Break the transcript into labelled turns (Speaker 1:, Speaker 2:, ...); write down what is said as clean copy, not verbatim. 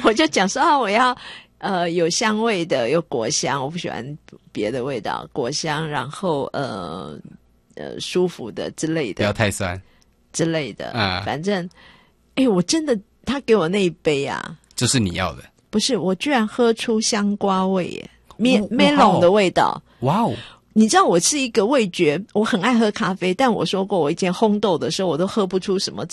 Speaker 1: 我就讲说我要有香味的，有果香，我不喜欢别的味道，果香，然后舒服的之类的，
Speaker 2: 不要太酸
Speaker 1: 之类的
Speaker 2: 啊。
Speaker 1: 反正我真的他给我那一杯啊，
Speaker 2: 就是你要的。
Speaker 1: 不是，我居然喝出香瓜味耶，melon 的味道。
Speaker 2: 哇哦！
Speaker 1: 你知道我是一个味觉，我很爱喝咖啡，但我说过我以前烘豆的时候我都喝不出什么